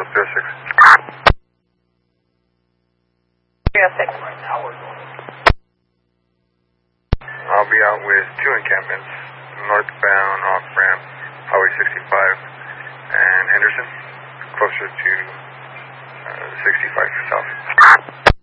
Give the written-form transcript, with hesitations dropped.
06. 306. I'll be out with 2 encampments, northbound off-ramp, Highway 65, and Henderson, closer to 65 south.